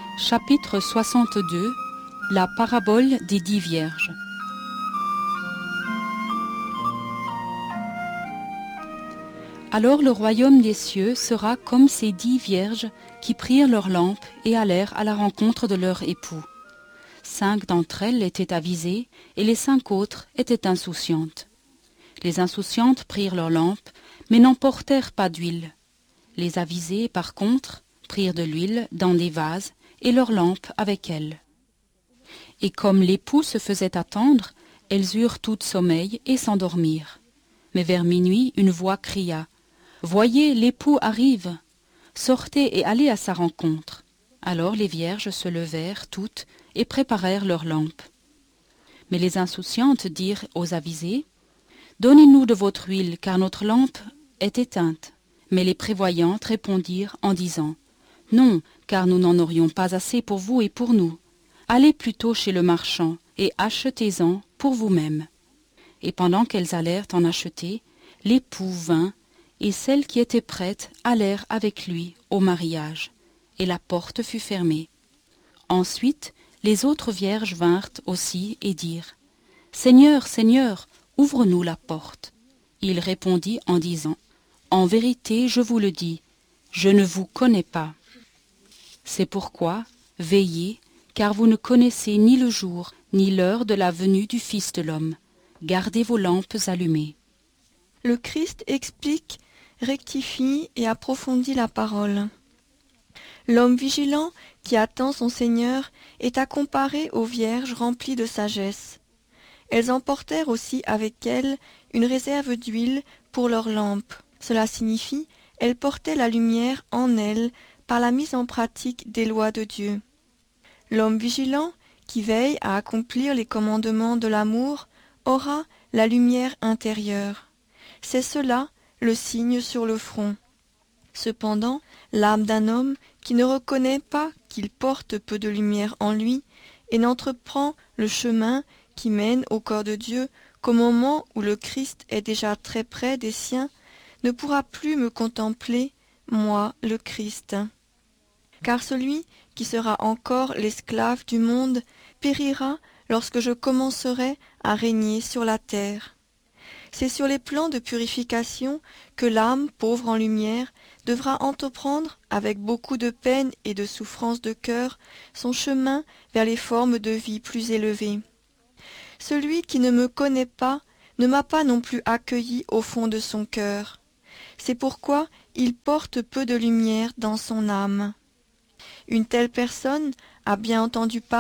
Chapitre 62. La parabole des 10 vierges. Alors le royaume des cieux sera comme ces 10 vierges qui prirent leurs lampes et allèrent à la rencontre de leur époux. 5 d'entre elles étaient avisées et les 5 autres étaient insouciantes. Les insouciantes prirent leurs lampes, mais n'emportèrent pas d'huile. Les avisées, par contre, prirent de l'huile dans des vases et leurs lampes avec elles. Et comme l'époux se faisait attendre, elles eurent toutes sommeil et s'endormirent. Mais vers minuit, une voix cria « Voyez, l'époux arrive! Sortez et allez à sa rencontre. » Alors les vierges se levèrent toutes et préparèrent leurs lampes. Mais les insouciantes dirent aux avisées « Donnez-nous de votre huile, car notre lampe est éteinte. » Mais les prévoyantes répondirent en disant « Non, car nous n'en aurions pas assez pour vous et pour nous. Allez plutôt chez le marchand et achetez-en pour vous-mêmes. » Et pendant qu'elles allèrent en acheter, l'époux vint, et celles qui étaient prêtes allèrent avec lui au mariage, et la porte fut fermée. Ensuite, les autres vierges vinrent aussi et dirent « Seigneur, Seigneur, ouvre-nous la porte. » Il répondit en disant « En vérité, je vous le dis, je ne vous connais pas. C'est pourquoi, veillez, car vous ne connaissez ni le jour, ni l'heure de la venue du Fils de l'homme. Gardez vos lampes allumées. » Le Christ explique, rectifie et approfondit la parole. L'homme vigilant qui attend son Seigneur est à comparer aux vierges remplies de sagesse. Elles emportèrent aussi avec elles une réserve d'huile pour leurs lampes. Cela signifie, elles portaient la lumière en elles par la mise en pratique des lois de Dieu. L'homme vigilant qui veille à accomplir les commandements de l'amour aura la lumière intérieure. C'est cela le signe sur le front. Cependant, l'âme d'un homme qui ne reconnaît pas qu'il porte peu de lumière en lui et n'entreprend le chemin qui mène au corps de Dieu qu'au moment où le Christ est déjà très près des siens, ne pourra plus me contempler, moi, le Christ. Car celui qui sera encore l'esclave du monde périra lorsque je commencerai à régner sur la terre. C'est sur les plans de purification que l'âme, pauvre en lumière, devra entreprendre, avec beaucoup de peine et de souffrance de cœur, son chemin vers les formes de vie plus élevées. Celui qui ne me connaît pas ne m'a pas non plus accueilli au fond de son cœur. C'est pourquoi il porte peu de lumière dans son âme. Une telle personne a bien entendu parler